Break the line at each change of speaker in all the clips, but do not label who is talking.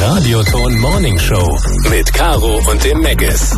Radioton Morning Show mit Caro und dem Meggis.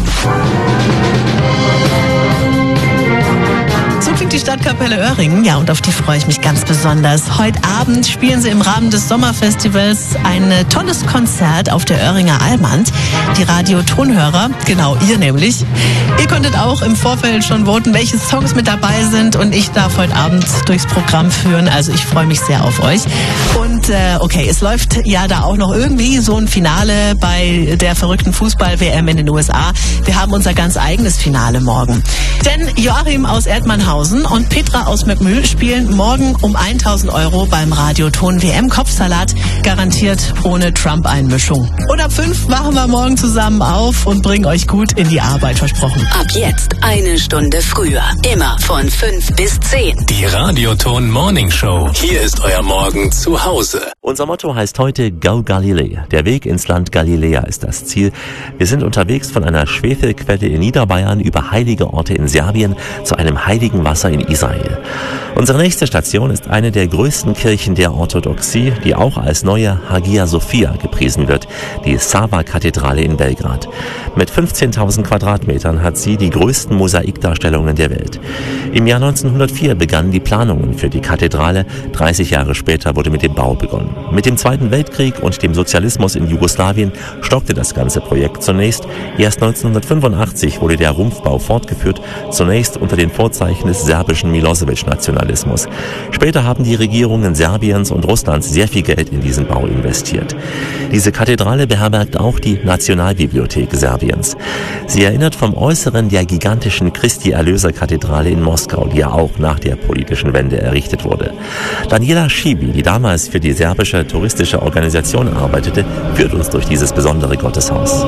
So klingt die Stadtkapelle Öhringen, ja, und auf die freue ich mich ganz besonders. Heute Abend spielen sie im Rahmen des Sommerfestivals ein tolles Konzert auf der Öhringer Almand. Die Radiotonhörer, genau, ihr nämlich. Ihr konntet auch im Vorfeld schon voten, welche Songs mit dabei sind, und ich darf heute Abend durchs Programm führen, also ich freue mich sehr auf euch. Und okay, es läuft ja da auch noch irgendwie so ein Finale bei der verrückten Fußball-WM in den USA. Wir haben unser ganz eigenes Finale morgen. Denn Joachim aus Erdmannhausen und Petra aus Möckmühl spielen morgen um 1.000 € beim Radioton WM-Kopfsalat, garantiert ohne Trump-Einmischung. Und ab 5 wachen wir morgen zusammen auf und bringen euch gut in die Arbeit, versprochen.
Ab jetzt eine Stunde früher, immer von 5 bis 10.
Die Radioton Morning Show. Hier ist euer Morgen zu Hause.
Unser Motto heißt heute Go Galilee. Der Weg ins Land Galiläa ist das Ziel. Wir sind unterwegs von einer Schwefelquelle in Niederbayern über heilige Orte in Serbien zu einem heiligen Wasser in Israel. Unsere nächste Station ist eine der größten Kirchen der Orthodoxie, die auch als neue Hagia Sophia gepriesen wird, die Sava-Kathedrale in Belgrad. Mit 15.000 Quadratmetern hat sie die größten Mosaikdarstellungen der Welt. Im Jahr 1904 begannen die Planungen für die Kathedrale. 30 Jahre später wurde mit dem Bau begonnen. Mit dem Zweiten Weltkrieg und dem Sozialismus in Jugoslawien stockte das ganze Projekt zunächst. Erst 1985 wurde der Rumpfbau fortgeführt, zunächst unter den Vorzeichen des serbischen Milosevic-Nationalismus. Später haben die Regierungen Serbiens und Russlands sehr viel Geld in diesen Bau investiert. Diese Kathedrale beherbergt auch die Nationalbibliothek Serbiens. Sie erinnert vom Äußeren der gigantischen Christi-Erlöser-Kathedrale in Moskau, die ja auch nach der politischen Wende errichtet wurde. Daniela Schibi, die damals für die serbische touristische Organisation arbeitete, führt uns durch dieses besondere Gotteshaus.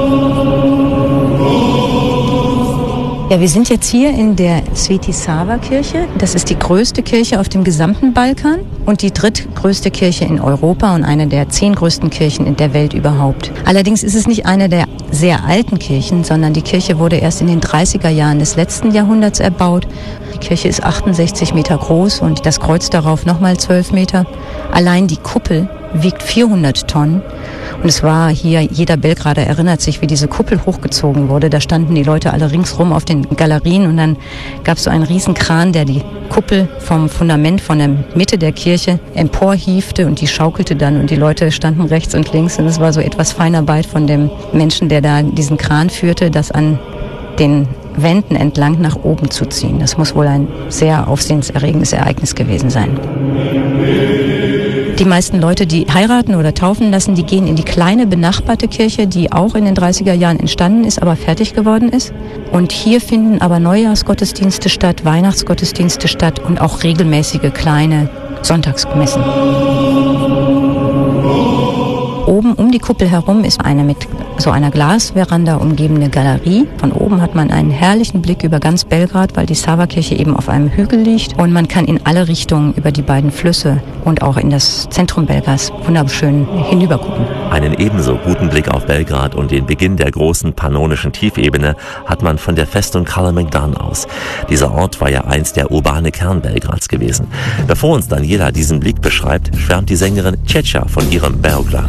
Ja, wir sind jetzt hier in der Sveti Sava Kirche. Das ist die größte Kirche auf dem gesamten Balkan und die drittgrößte Kirche in Europa und eine der 10 größten Kirchen in der Welt überhaupt. Allerdings ist es nicht eine der sehr alten Kirchen, sondern die Kirche wurde erst in den 30er Jahren des letzten Jahrhunderts erbaut. Die Kirche ist 68 Meter groß und das Kreuz darauf nochmal 12 Meter. Allein die Kuppel wiegt 400 Tonnen. Und es war hier, jeder Belgrader erinnert sich, wie diese Kuppel hochgezogen wurde. Da standen die Leute alle ringsrum auf den Galerien und dann gab es so einen Riesenkran, der die Kuppel vom Fundament von der Mitte der Kirche emporhiefte und die schaukelte dann und die Leute standen rechts und links. Und es war so etwas Feinarbeit von dem Menschen, der da diesen Kran führte, das an den Wänden entlang nach oben zu ziehen. Das muss wohl ein sehr aufsehenserregendes Ereignis gewesen sein. Die meisten Leute, die heiraten oder taufen lassen, die gehen in die kleine benachbarte Kirche, die auch in den 30er Jahren entstanden ist, aber fertig geworden ist. Und hier finden aber Neujahrsgottesdienste statt, Weihnachtsgottesdienste statt und auch regelmäßige kleine Sonntagsmessen. Oben um die Kuppel herum ist eine mit so einer Glasveranda umgebene Galerie. Von oben hat man einen herrlichen Blick über ganz Belgrad, weil die Sava-Kirche eben auf einem Hügel liegt. Und man kann in alle Richtungen über die beiden Flüsse und auch in das Zentrum Belgrads wunderschön hinübergucken.
Einen ebenso guten Blick auf Belgrad und den Beginn der großen pannonischen Tiefebene hat man von der Festung Kalemegdan aus. Dieser Ort war ja einst der urbane Kern Belgrads gewesen. Bevor uns Daniela diesen Blick beschreibt, schwärmt die Sängerin Ceca von ihrem Beoglad.